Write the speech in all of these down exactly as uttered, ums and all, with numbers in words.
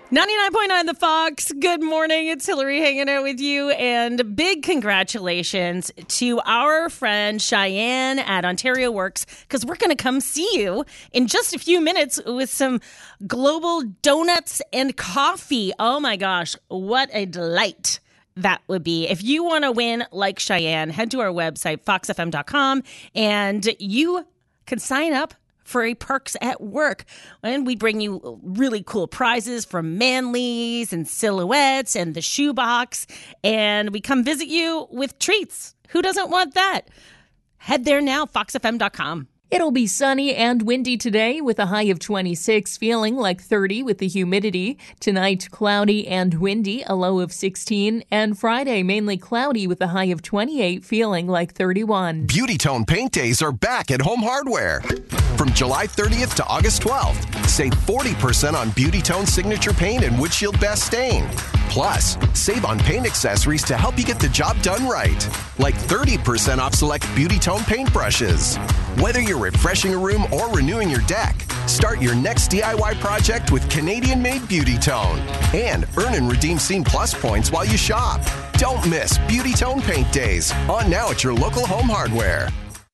ninety-nine point nine The Fox. Good morning. It's Hillary hanging out with you. And big congratulations to our friend Cheyenne at Ontario Works, because we're going to come see you in just a few minutes with some global donuts and coffee. Oh my gosh, what a delight that would be. If you want to win like Cheyenne, head to our website, fox f m dot com, and you can sign up for a Perks at Work. And we bring you really cool prizes from Manly's and Silhouettes and the Shoebox. And we come visit you with treats. Who doesn't want that? Head there now, fox f m dot com. It'll be sunny and windy today with a high of twenty-six, feeling like thirty with the humidity. Tonight, cloudy and windy, a low of sixteen. And Friday, mainly cloudy with a high of twenty-eight, feeling like thirty-one. Beauty Tone Paint Days are back at Home Hardware. From July thirtieth to August twelfth, save forty percent on Beauty Tone Signature Paint and Windshield Best Stain. Plus, save on paint accessories to help you get the job done right. Like thirty percent off select Beauty Tone paint brushes. Whether you're refreshing a room or renewing your deck, start your next D I Y project with Canadian-made Beauty Tone. And earn and redeem Scene Plus points while you shop. Don't miss Beauty Tone Paint Days. On now at your local Home Hardware.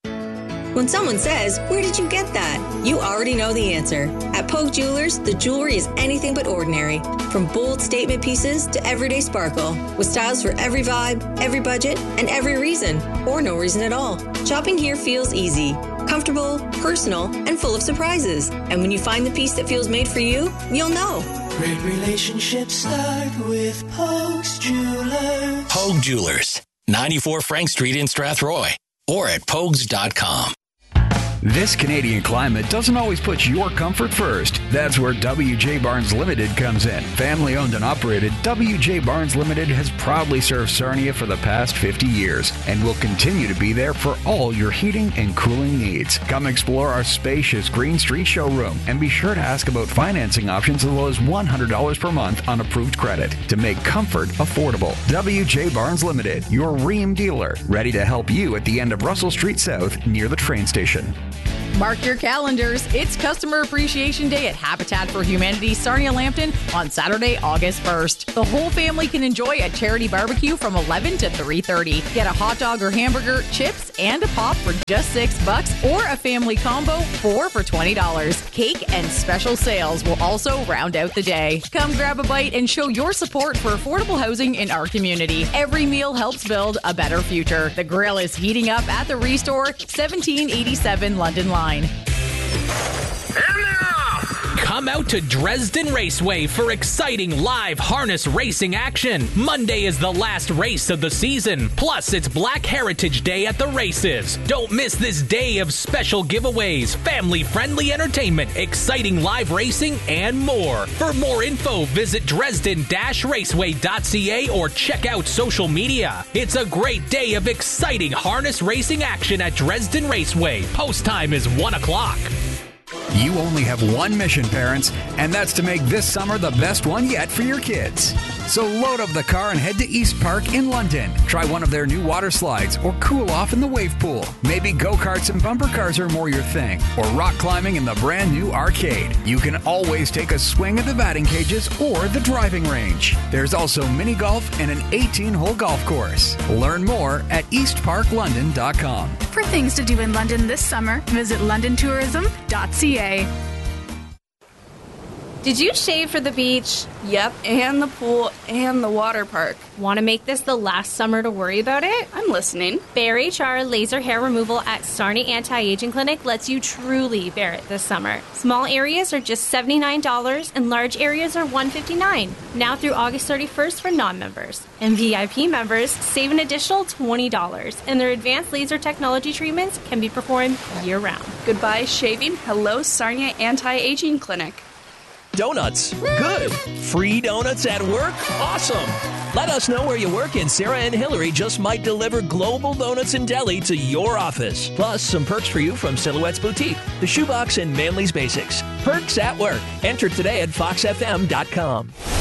When someone says, "Where did you get that?" you already know the answer. At Pogue Jewelers, the jewelry is anything but ordinary. From bold statement pieces to everyday sparkle, with styles for every vibe, every budget, and every reason, or no reason at all. Shopping here feels easy, comfortable, personal, and full of surprises. And when you find the piece that feels made for you, you'll know. Great relationships start with Pogue's Jewelers. Pogue Jewelers, ninety-four Frank Street in Strathroy, or at pogues dot com. This Canadian climate doesn't always put your comfort first. That's where W J Barnes Limited comes in. Family owned and operated, W J Barnes Limited has proudly served Sarnia for the past fifty years and will continue to be there for all your heating and cooling needs. Come explore our spacious Green Street showroom and be sure to ask about financing options as low as one hundred dollars per month on approved credit to make comfort affordable. W J Barnes Limited, your Rheem dealer, ready to help you at the end of Russell Street South near the train station. Mark your calendars. It's Customer Appreciation Day at Habitat for Humanity Sarnia Lambton on Saturday, August first. The whole family can enjoy a charity barbecue from eleven to three thirty. Get a hot dog or hamburger, chips, and a pop for just six bucks, or a family combo, four for twenty dollars. Cake and special sales will also round out the day. Come grab a bite and show your support for affordable housing in our community. Every meal helps build a better future. The grill is heating up at the Restore, seventeen eighty-seven London Line. Come out to Dresden Raceway for exciting live harness racing action. Monday is the last race of the season. Plus, it's Black Heritage Day at the races. Don't miss this day of special giveaways, family-friendly entertainment, exciting live racing, and more. For more info, visit dresden dash raceway dot c a or check out social media. It's a great day of exciting harness racing action at Dresden Raceway. Post time is one o'clock. You only have one mission, parents, and that's to make this summer the best one yet for your kids. So load up the car and head to East Park in London. Try one of their new water slides or cool off in the wave pool. Maybe go-karts and bumper cars are more your thing, or rock climbing in the brand new arcade. You can always take a swing at the batting cages or the driving range. There's also mini golf and an eighteen-hole golf course. Learn more at east park london dot com. For things to do in London this summer, visit london tourism dot c a. Did you shave for the beach? Yep, and the pool and the water park. Want to make this the last summer to worry about it? I'm listening. Bare H R Laser Hair Removal at Sarnia Anti-Aging Clinic lets you truly bear it this summer. Small areas are just seventy-nine dollars and large areas are one hundred fifty-nine dollars. Now through August thirty-first for non-members. And V I P members save an additional twenty dollars. And their advanced laser technology treatments can be performed year-round. Goodbye shaving. Hello, Sarnia Anti-Aging Clinic. Donuts. Good. Free donuts at work? Awesome. Let us know where you work and Sarah and Hillary just might deliver Global Donuts and Deli to your office. Plus, some perks for you from Silhouette's Boutique, the Shoebox, and Manly's Basics. Perks at work. Enter today at fox f m dot com.